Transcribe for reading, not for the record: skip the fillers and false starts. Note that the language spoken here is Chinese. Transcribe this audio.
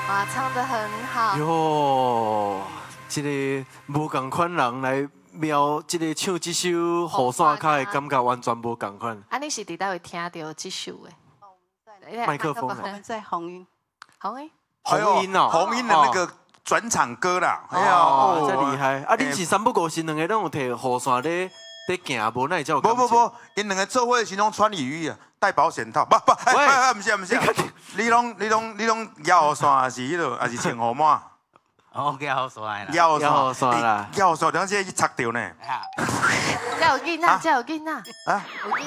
哇，唱得很好。 哟，这个无共款人来描这个唱这首《雨伞卡》的感觉完全无共款。 啊，你是伫倒会听到这首的？ 麦克风我们在红音， 红诶， 红音哦， 红音的那个转场歌啦。哎呀， 哦，这厉害！啊，恁是三不五时两个拢有摕雨伞咧行，无那会叫。 不，因两个做伙的时拢穿雨衣啊，戴保险套。不，不是，你拢摇雨伞还是迄落，还是穿雨伞？ 哦，摇雨伞啦， 摇雨伞啦， 摇雨伞，等下这去擦掉呢。 这有囡仔，这有囡仔。 啊？ 有囡